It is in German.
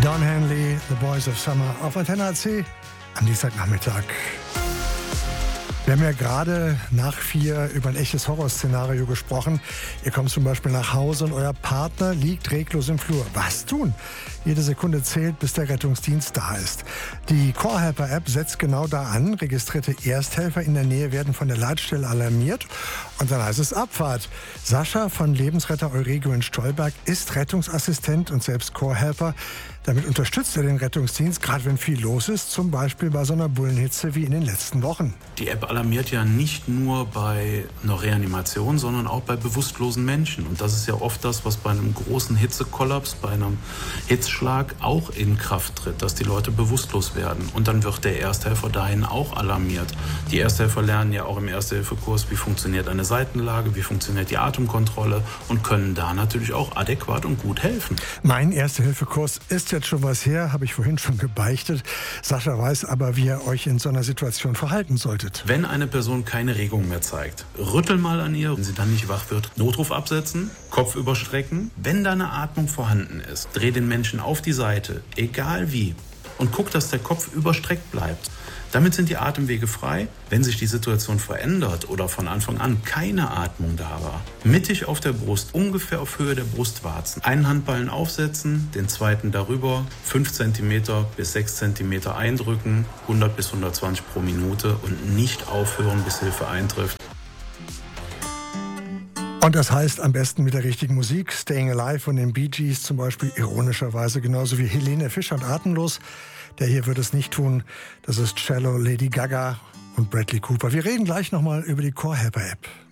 Don Henley, The Boys of Summer auf Antenne AC am Dienstagnachmittag. Wir haben ja gerade nach 4 über ein echtes Horrorszenario gesprochen. Ihr kommt zum Beispiel nach Hause und euer Partner liegt reglos im Flur. Was tun? Jede Sekunde zählt, bis der Rettungsdienst da ist. Die CallHelper-App setzt genau da an. Registrierte Ersthelfer in der Nähe werden von der Leitstelle alarmiert und dann heißt es Abfahrt. Sascha von Lebensretter Euregio in Stolberg ist Rettungsassistent und selbst Callhelper. Damit unterstützt er den Rettungsdienst, gerade wenn viel los ist, zum Beispiel bei so einer Bullenhitze wie in den letzten Wochen. Die App alarmiert ja nicht nur bei einer Reanimation, sondern auch bei bewusstlosen Menschen. Und das ist ja oft das, was bei einem großen Hitzekollaps, bei einem Hitzschlag auch in Kraft tritt, dass die Leute bewusstlos werden. Und dann wird der Ersthelfer dahin auch alarmiert. Die Ersthelfer lernen ja auch im Erste-Hilfe-Kurs, wie funktioniert eine Seitenlage, wie funktioniert die Atemkontrolle und können da natürlich auch adäquat und gut helfen. Mein Erste-Hilfe-Kurs ist jetzt schon was her, habe ich vorhin schon gebeichtet. Sascha weiß aber, wie ihr euch in so einer Situation verhalten solltet. Wenn eine Person keine Regung mehr zeigt, rüttel mal an ihr, wenn sie dann nicht wach wird. Notruf absetzen, Kopf überstrecken. Wenn da eine Atmung vorhanden ist, dreh den Menschen auf die Seite, egal wie, und guck, dass der Kopf überstreckt bleibt. Damit sind die Atemwege frei. Wenn sich die Situation verändert oder von Anfang an keine Atmung da war, mittig auf der Brust, ungefähr auf Höhe der Brustwarzen, einen Handballen aufsetzen, den zweiten darüber, 5 cm bis 6 cm eindrücken, 100 bis 120 pro Minute und nicht aufhören, bis Hilfe eintrifft. Und das heißt am besten mit der richtigen Musik. Staying Alive von den Bee Gees zum Beispiel, ironischerweise genauso wie Helene Fischer und Atemlos. Der hier wird es nicht tun. Das ist Cello, Lady Gaga und Bradley Cooper. Wir reden gleich nochmal über die CallHelper-App.